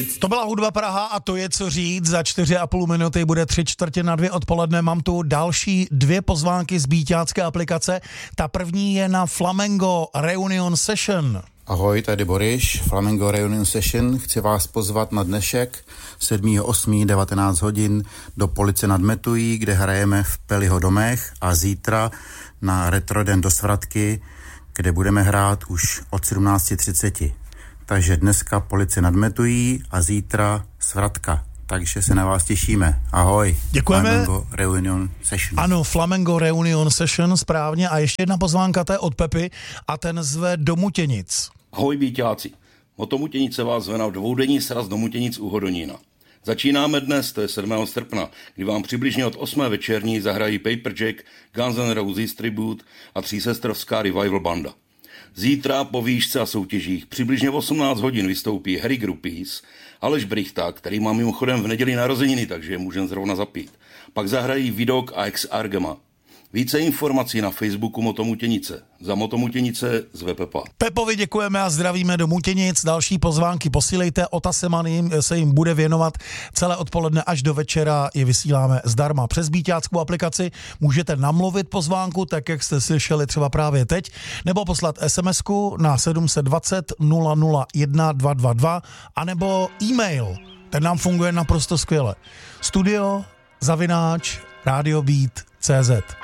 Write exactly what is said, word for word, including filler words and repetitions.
To byla Hudba Praha a to je co říct. Za čtyři a půl minuty bude tři čtvrtě na dvě odpoledne. Mám tu další dvě pozvánky z Bíťácké aplikace. Ta první je na Flamengo Reunion Session. Ahoj, tady Boris, Flamengo Reunion Session. Chci vás pozvat na dnešek sedmého osmého devatenáct hodin do Police nad Metují, kde hrajeme v Peliho domech, a zítra na Retroden do Svratky, kde budeme hrát už od sedmnáct třicet. Takže dneska Police nad Metují a zítra Svratka. Takže se na vás těšíme. Ahoj. Děkujeme. Flamengo Reunion Session. Ano, Flamengo Reunion Session, správně. A ještě jedna pozvánka, to je od Pepy a ten zve do Mutěnic. Ahoj Bíťáci. Motomutěnice vás zve na dvoudenní sraz do Mutěnic u Hodonína. Začínáme dnes, to je sedmého srpna, kdy vám přibližně od osmé večerní zahrají Paperjack, Guns N' Roses Tribute a třísestrovská Revival banda. Zítra po výšce a soutěžích přibližně v osmnáct hodin vystoupí Harry Groupies, Aleš Brichta, který má mimochodem v neděli narozeniny, takže je můžeme zrovna zapít. Pak zahrají Vidok a Ex Argema. Více informací na Facebooku Motomutěnice. Za Motomutěnice zve Pepa. Pepovi děkujeme a zdravíme do Mutěnic. Další pozvánky posílejte. Otaseman jim, se jim bude věnovat celé odpoledne až do večera. Je vysíláme zdarma přes Bíťáckou aplikaci. Můžete namluvit pozvánku, tak jak jste slyšeli třeba právě teď, nebo poslat SMSku na sedm set dvacet nula nula jedna dva dva dva, anebo e-mail. Ten nám funguje naprosto skvěle. Studio zavináč radiobít tečka cé zet.